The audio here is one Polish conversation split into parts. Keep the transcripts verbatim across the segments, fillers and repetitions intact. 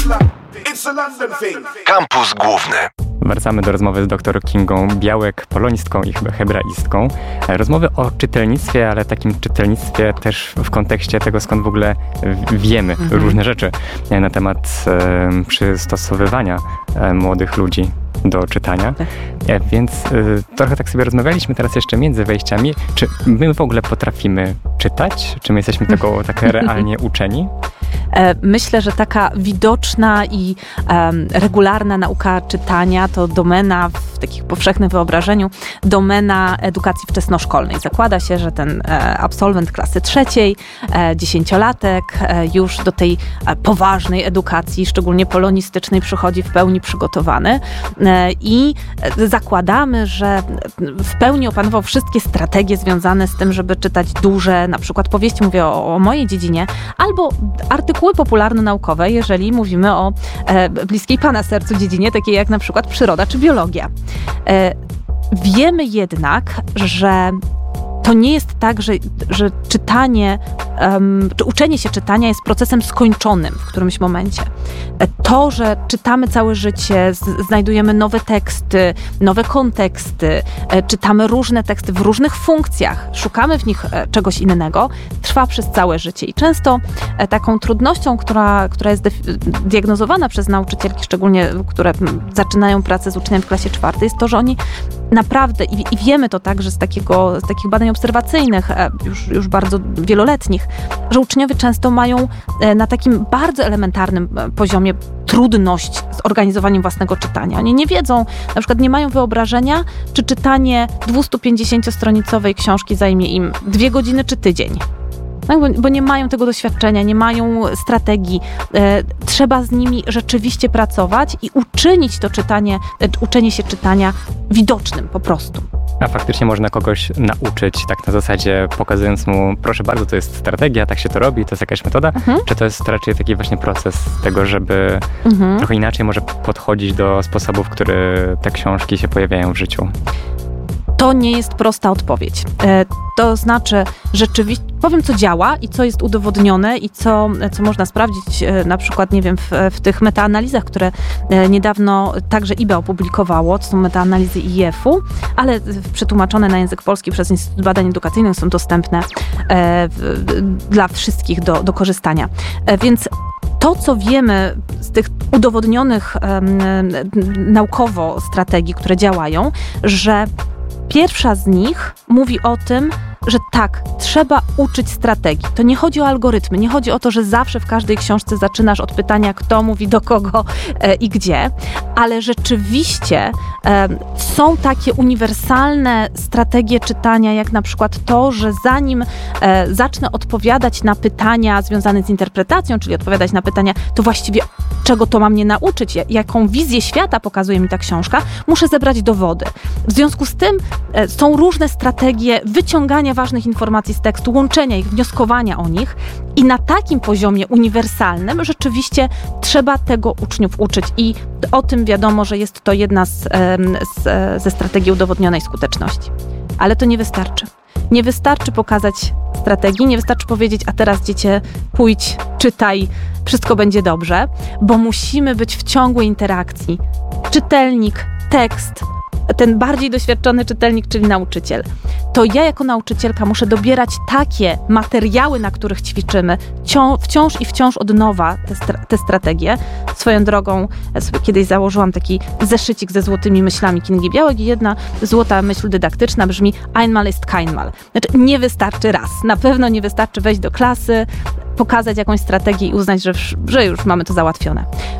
Kampus Główny. Wracamy do rozmowy z doktor Kingą Białek, polonistką i chyba hebraistką. Rozmowy o czytelnictwie, ale takim czytelnictwie też w kontekście tego, skąd w ogóle wiemy mhm. różne rzeczy na temat e, przystosowywania e, młodych ludzi do czytania. E, więc e, trochę tak sobie rozmawialiśmy teraz jeszcze między wejściami. Czy my w ogóle potrafimy czytać? Czy my jesteśmy tego tak realnie uczeni? Myślę, że taka widoczna i um, regularna nauka czytania to domena w takim powszechnym wyobrażeniu, domena edukacji wczesnoszkolnej. Zakłada się, że ten e, absolwent klasy trzeciej, e, dziesięciolatek e, już do tej e, poważnej edukacji, szczególnie polonistycznej, przychodzi w pełni przygotowany e, i zakładamy, że w pełni opanował wszystkie strategie związane z tym, żeby czytać duże, na przykład powieści, mówię o, o mojej dziedzinie, albo artykuły popularno-naukowe, jeżeli mówimy o e, bliskiej Pana sercu dziedzinie, takiej jak na przykład przyroda czy biologia. E, wiemy jednak, że to nie jest tak, że, że czytanie, um, czy uczenie się czytania jest procesem skończonym w którymś momencie. To, że czytamy całe życie, z, znajdujemy nowe teksty, nowe konteksty, e, czytamy różne teksty w różnych funkcjach, szukamy w nich e, czegoś innego, trwa przez całe życie. I często e, taką trudnością, która, która jest defi- diagnozowana przez nauczycielki, szczególnie które m, zaczynają pracę z uczniami w klasie czwartej, jest to, że oni naprawdę, i, i wiemy to także z, takiego, z takich badań obserwacyjnych, e, już, już bardzo wieloletnich, że uczniowie często mają e, na takim bardzo elementarnym poziomie trudność z organizowaniem własnego czytania. Oni nie wiedzą, na przykład nie mają wyobrażenia, czy czytanie dwustupięćdziesięciostronicowej książki zajmie im dwie godziny czy tydzień. Tak, bo, bo nie mają tego doświadczenia, nie mają strategii. E, trzeba z nimi rzeczywiście pracować i uczynić to czytanie, e, uczenie się czytania widocznym po prostu. A faktycznie można kogoś nauczyć tak na zasadzie pokazując mu, proszę bardzo, to jest strategia, tak się to robi, to jest jakaś metoda? Mhm. Czy to jest raczej taki właśnie proces tego, żeby mhm. trochę inaczej może podchodzić do sposobów, w których te książki się pojawiają w życiu? To nie jest prosta odpowiedź. E, to znaczy, rzeczywiście, powiem co działa i co jest udowodnione i co, co można sprawdzić e, na przykład, nie wiem, w, w tych metaanalizach, które e, niedawno także I B E opublikowało, to są metaanalizy I F u, ale przetłumaczone na język polski przez Instytut Badań Edukacyjnych są dostępne e, w, dla wszystkich do, do korzystania. E, więc to, co wiemy z tych udowodnionych um, naukowo strategii, które działają, że pierwsza z nich mówi o tym, że tak, trzeba uczyć strategii. To nie chodzi o algorytmy, nie chodzi o to, że zawsze w każdej książce zaczynasz od pytania, kto mówi do kogo e, i gdzie, ale rzeczywiście e, są takie uniwersalne strategie czytania, jak na przykład to, że zanim e, zacznę odpowiadać na pytania związane z interpretacją, czyli odpowiadać na pytania, to właściwie czego to ma mnie nauczyć, jaką wizję świata pokazuje mi ta książka, muszę zebrać dowody. W związku z tym e, są różne strategie wyciągania ważnych informacji z tekstu, łączenia ich, wnioskowania o nich i na takim poziomie uniwersalnym rzeczywiście trzeba tego uczniów uczyć i o tym wiadomo, że jest to jedna z, z, ze strategii udowodnionej skuteczności. Ale to nie wystarczy. Nie wystarczy pokazać strategii, nie wystarczy powiedzieć, a teraz dziecię pójdź, czytaj, wszystko będzie dobrze, bo musimy być w ciągłej interakcji. Czytelnik, tekst, ten bardziej doświadczony czytelnik, czyli nauczyciel. To ja jako nauczycielka muszę dobierać takie materiały, na których ćwiczymy, cią- wciąż i wciąż od nowa te, stra- te strategie. Swoją drogą ja sobie kiedyś założyłam taki zeszycik ze złotymi myślami Kingi Białek i jedna złota myśl dydaktyczna brzmi einmal ist keinmal. Znaczy nie wystarczy raz. Na pewno nie wystarczy wejść do klasy, pokazać jakąś strategię i uznać, że, że już mamy to załatwione.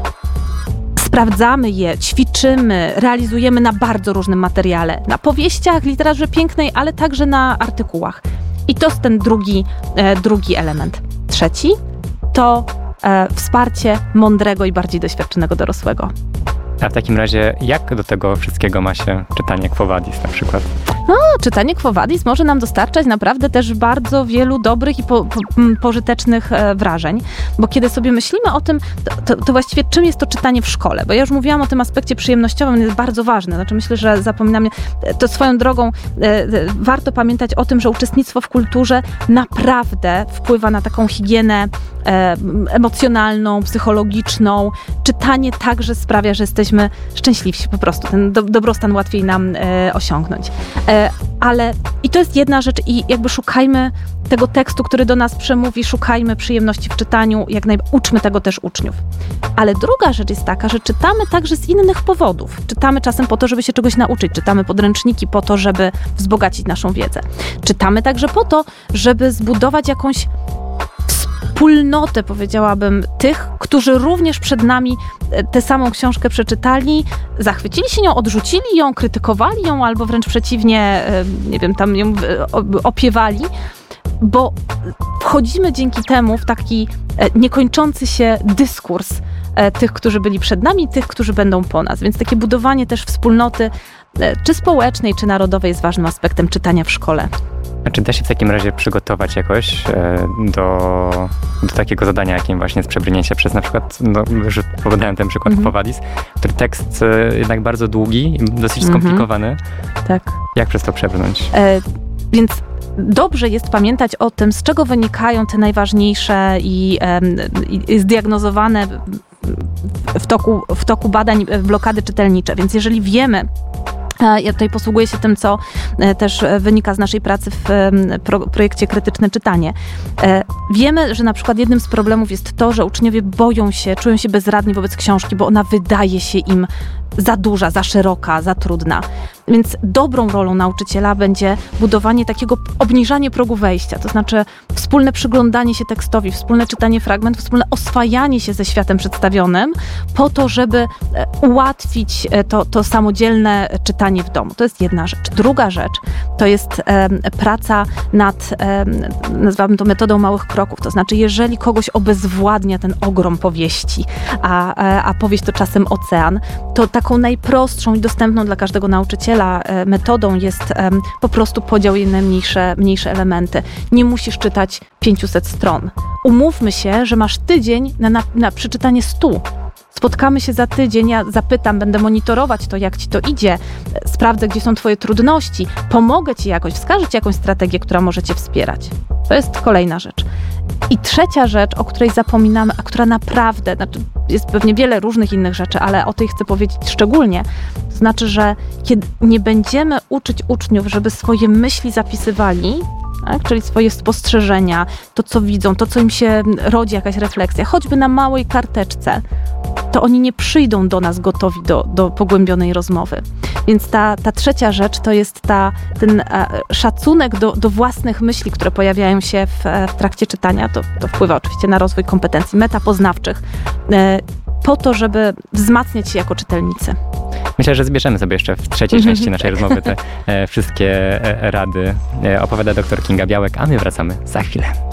Sprawdzamy je, ćwiczymy, realizujemy na bardzo różnym materiale. Na powieściach, literaturze pięknej, ale także na artykułach. I to jest ten drugi, e, drugi element. Trzeci to e, wsparcie mądrego i bardziej doświadczonego dorosłego. A w takim razie jak do tego wszystkiego ma się czytanie Quo Vadis na przykład? No, czytanie Quo Vadis może nam dostarczać naprawdę też bardzo wielu dobrych i po, po, pożytecznych e, wrażeń, bo kiedy sobie myślimy o tym, to, to, to właściwie czym jest to czytanie w szkole, bo ja już mówiłam o tym aspekcie przyjemnościowym, jest bardzo ważny, znaczy myślę, że zapominamy, to swoją drogą e, warto pamiętać o tym, że uczestnictwo w kulturze naprawdę wpływa na taką higienę e, emocjonalną, psychologiczną. Czytanie także sprawia, że jesteśmy szczęśliwsi po prostu, ten do, dobrostan łatwiej nam e, osiągnąć. E, ale i to jest jedna rzecz i jakby szukajmy tego tekstu, który do nas przemówi, szukajmy przyjemności w czytaniu, jak naj... uczmy tego też uczniów. Ale druga rzecz jest taka, że czytamy także z innych powodów. Czytamy czasem po to, żeby się czegoś nauczyć. Czytamy podręczniki po to, żeby wzbogacić naszą wiedzę. Czytamy także po to, żeby zbudować jakąś wspólnotę, powiedziałabym, tych, którzy również przed nami tę samą książkę przeczytali, zachwycili się nią, odrzucili ją, krytykowali ją, albo wręcz przeciwnie, nie wiem, tam ją opiewali, bo wchodzimy dzięki temu w taki niekończący się dyskurs tych, którzy byli przed nami, tych, którzy będą po nas. Więc takie budowanie też wspólnoty, czy społecznej, czy narodowej, jest ważnym aspektem czytania w szkole. A czy da się w takim razie przygotować jakoś do, do takiego zadania, jakim właśnie jest przebrnięcie przez na przykład, no już podałem ten przykład mm-hmm. Quo Vadis, który tekst jednak bardzo długi i dosyć mm-hmm. skomplikowany. Tak. Jak przez to przebrnąć? E, więc dobrze jest pamiętać o tym, z czego wynikają te najważniejsze i, e, i zdiagnozowane w toku, w toku badań blokady czytelnicze. Więc jeżeli wiemy, ja tutaj posługuję się tym, co też wynika z naszej pracy w pro, projekcie Krytyczne Czytanie. Wiemy, że na przykład jednym z problemów jest to, że uczniowie boją się, czują się bezradni wobec książki, bo ona wydaje się im za duża, za szeroka, za trudna. Więc dobrą rolą nauczyciela będzie budowanie takiego, obniżanie progu wejścia, to znaczy wspólne przyglądanie się tekstowi, wspólne czytanie fragmentów, wspólne oswajanie się ze światem przedstawionym po to, żeby ułatwić to, to samodzielne czytanie w domu. To jest jedna rzecz. Druga rzecz to jest e, praca nad, e, nazwałabym to metodą małych kroków, to znaczy jeżeli kogoś obezwładnia ten ogrom powieści, a, a, a powieść to czasem ocean, to taką najprostszą i dostępną dla każdego nauczyciela metodą jest um, po prostu podział jej na mniejsze, mniejsze elementy. Nie musisz czytać pięćset stron. Umówmy się, że masz tydzień na, na, na przeczytanie stu. Spotkamy się za tydzień, ja zapytam, będę monitorować to, jak ci to idzie, sprawdzę, gdzie są twoje trudności, pomogę ci jakoś, wskażę ci jakąś strategię, która może cię wspierać. To jest kolejna rzecz. I trzecia rzecz, o której zapominamy, a która naprawdę, znaczy jest pewnie wiele różnych innych rzeczy, ale o tej chcę powiedzieć szczególnie, to znaczy, że kiedy nie będziemy uczyć uczniów, żeby swoje myśli zapisywali, tak? Czyli swoje spostrzeżenia, to co widzą, to co im się rodzi, jakaś refleksja, choćby na małej karteczce, to oni nie przyjdą do nas gotowi do, do pogłębionej rozmowy. Więc ta, ta trzecia rzecz to jest ta, ten e, szacunek do, do własnych myśli, które pojawiają się w, w trakcie czytania. To, to wpływa oczywiście na rozwój kompetencji metapoznawczych, e, po to, żeby wzmacniać się jako czytelnicy. Myślę, że zbierzemy sobie jeszcze w trzeciej części naszej rozmowy te e, wszystkie e, rady. E, opowiada dr Kinga Białek, a my wracamy za chwilę.